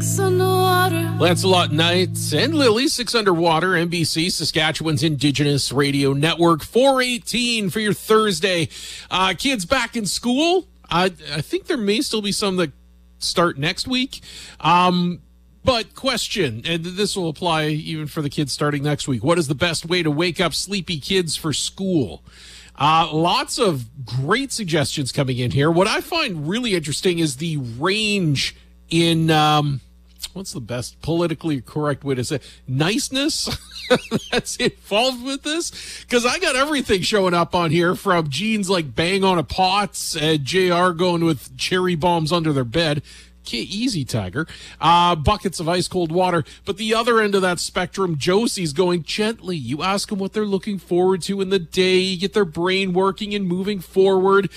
Six underwater. Lancelot Knight and Lily, Six Underwater, NBC, Saskatchewan's Indigenous Radio Network. 4:18 for your Thursday. Kids back in school. I think there may still be some that start next week. But question, and this will apply even for the kids starting next week. What is the best way to wake up sleepy kids for school? Lots of great suggestions coming in here. What I find really interesting is the range in, what's the best politically correct way to say, niceness that's involved with this? Because I got everything showing up on here, from Gene's like bang on a pots, JR going with cherry bombs under their bed. Easy, Tiger. Buckets of ice cold water. But the other end of that spectrum, Josie's going gently. You ask them what they're looking forward to in the day. You get their brain working and moving forward.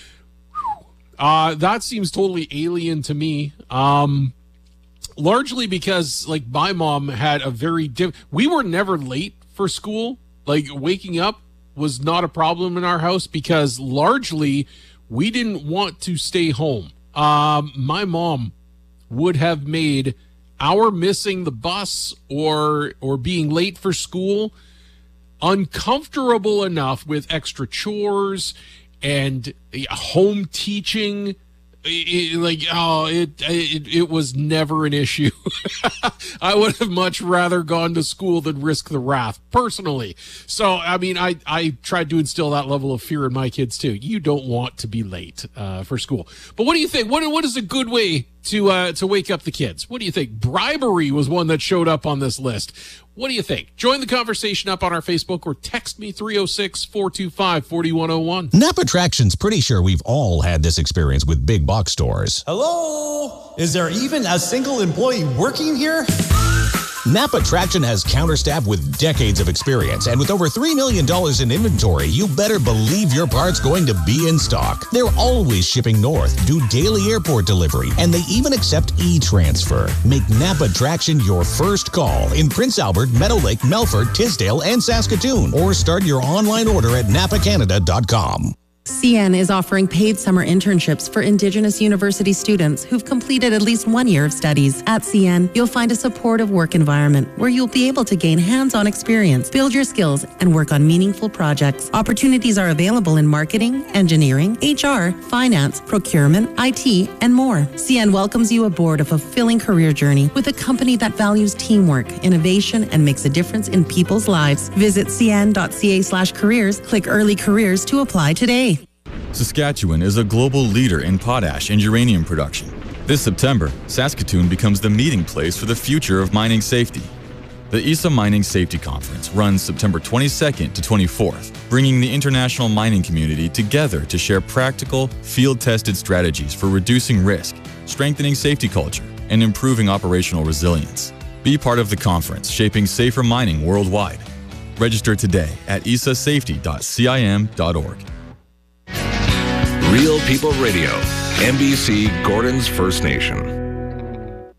That seems totally alien to me. Largely because, like, my mom had a very we were never late for school. Like, waking up was not a problem in our house because largely we didn't want to stay home. My mom would have made our missing the bus or being late for school uncomfortable enough with extra chores and home teaching. It was never an issue. I would have much rather gone to school than risk the wrath, personally. So, I mean, I tried to instill that level of fear in my kids, too. You don't want to be late for school. But what do you think? What is a good way to wake up the kids? What do you think? Bribery was one that showed up on this list. What do you think? Join the conversation up on our Facebook or text me 306-425-4101. Napa Traction's pretty sure we've all had this experience with big box stores. Hello? Is there even a single employee working here? Napa Traction has counterstaff with decades of experience, and with over $3 million in inventory, you better believe your part's going to be in stock. They're always shipping north, do daily airport delivery, and they even accept e-transfer. Make Napa Traction your first call in Prince Albert, Meadow Lake, Melfort, Tisdale, and Saskatoon, or start your online order at napacanada.com. CN is offering paid summer internships for Indigenous university students who've completed at least 1 year of studies. At CN, you'll find a supportive work environment where you'll be able to gain hands-on experience, build your skills, and work on meaningful projects. Opportunities are available in marketing, engineering, HR, finance, procurement, IT, and more. CN welcomes you aboard a fulfilling career journey with a company that values teamwork, innovation, and makes a difference in people's lives. Visit cn.ca/careers, click Early Careers to apply today. Saskatchewan is a global leader in potash and uranium production. This September, Saskatoon becomes the meeting place for the future of mining safety. The ESA Mining Safety Conference runs September 22nd to 24th, bringing the international mining community together to share practical, field-tested strategies for reducing risk, strengthening safety culture, and improving operational resilience. Be part of the conference shaping safer mining worldwide. Register today at isasafety.cim.org. Real People Radio, NBC Gordon's First Nation.